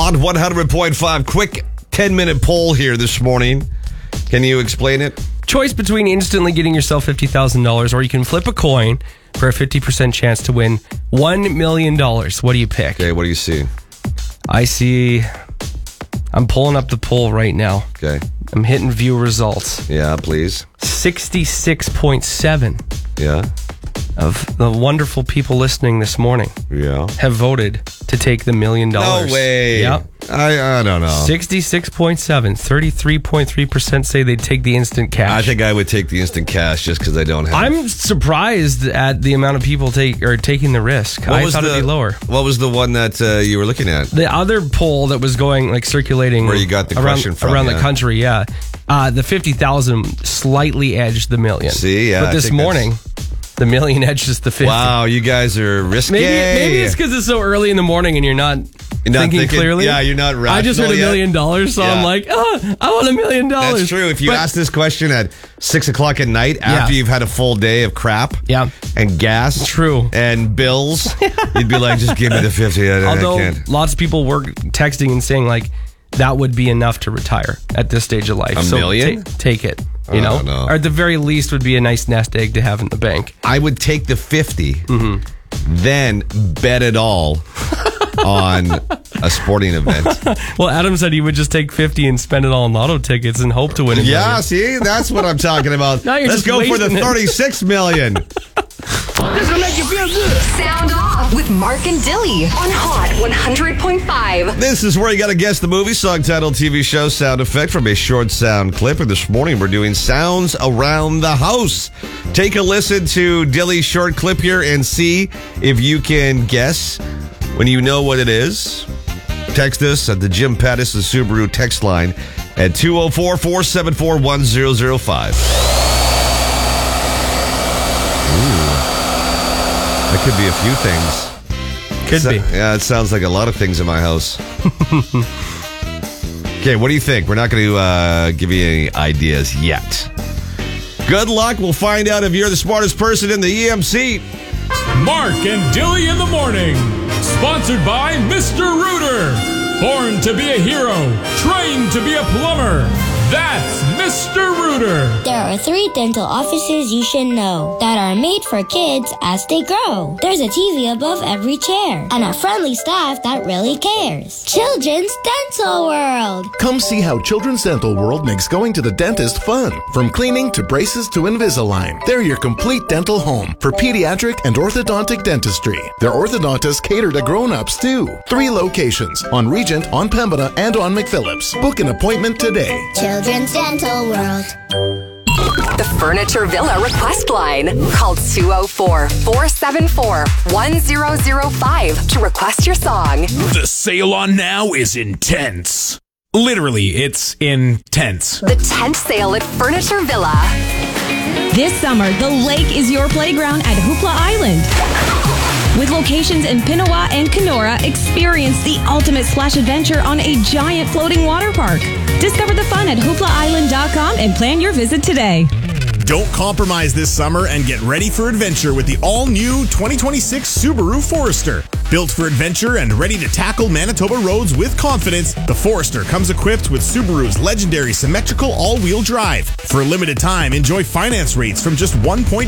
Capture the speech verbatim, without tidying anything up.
Hot one hundred point five. Quick ten-minute poll here this morning. Can you explain it? Choice between instantly getting yourself fifty thousand dollars or you can flip a coin for a fifty percent chance to win one million dollars. What do you pick? Okay, what do you see? I see... I'm pulling up the poll right now. Okay. I'm hitting view results. Yeah, please. sixty-six point seven Yeah. of the wonderful people listening this morning Yeah. have voted to take the million dollars. No way. Yep. I, I don't know. sixty-six point seven. thirty-three point three percent say they'd take the instant cash. I think I would take the instant cash just because I don't have. I'm surprised at the amount of people take are taking the risk. What I was thought the, it'd be lower. What was the one that uh, you were looking at? The other poll that was going, like, circulating Where you got the around, question from, around yeah. the country, yeah. Uh, the fifty thousand slightly edged the million. See, yeah, But I this think morning, the million edges the fifty. Wow, you guys are risky. Maybe, maybe it's because it's so early in the morning and you're not, You're not thinking, thinking- clearly. yeah, you're not I just heard a rational yet. million dollars, so Yeah. I'm like, oh, I want a million dollars. That's true. If you But- ask this question at six o'clock at night after Yeah. you've had a full day of crap, Yeah. and gas, True. and bills, you'd be like, just give me the fifty. I, I Although can't. lots of people were texting and saying, like, that would be enough to retire at this stage of life. A so million? ta- take it. You I know? don't know. Or at the very least would be a nice nest egg to have in the bank. I would take the fifty, Mm-hmm. then bet it all on a sporting event. Well, Adam said he would just take fifty and spend it all on lotto tickets and hope to win a Yeah, million. see, that's what I'm talking about. Now you're Let's just go for the wasting it. thirty-six million. This will make you feel good. Sound off with Mark and Dilly on Hot one hundred point five. This is where you got to guess the movie, song title, T V show, sound effect from a short sound clip. And this morning we're doing sounds around the house. Take a listen to Dilly's short clip here and see if you can guess when you know what it is. Text us at the Jim Pattison Subaru text line at two oh four, four seven four, one oh oh five. That could be a few things. Could So- be. Yeah, it sounds like a lot of things in my house. Okay, what do you think? We're not going to uh, give you any ideas yet. Good luck. We'll find out if you're the smartest person in the E M C. Mark and Dilly in the morning. Sponsored by Mister Rooter. Born to be a hero, trained to be a plumber. That's Mister Rooter. There are three dental offices you should know that are made for kids as they grow. There's a T V above every chair and a friendly staff that really cares. Children's Dental World. Come see how Children's Dental World makes going to the dentist fun. From cleaning to braces to Invisalign, they're your complete dental home for pediatric and orthodontic dentistry. Their orthodontists cater to grown-ups too. Three locations on Regent, on Pembina, and on McPhillips. Book an appointment today. Children's Dental World. The Furniture Villa request line. Call two oh four, four seven four, one oh oh five to request your song. The sale on now is intense. Literally, it's intense. The tent sale at Furniture Villa. This summer, the lake is your playground at Hoopla Island. With locations in Pinawa and Kenora, experience the ultimate splash adventure on a giant floating water park. Discover the fun at hoopla island dot com and plan your visit today. Don't compromise this summer and get ready for adventure with the all-new twenty twenty-six Subaru Forester. Built for adventure and ready to tackle Manitoba roads with confidence, the Forester comes equipped with Subaru's legendary symmetrical all-wheel drive. For a limited time, enjoy finance rates from just one point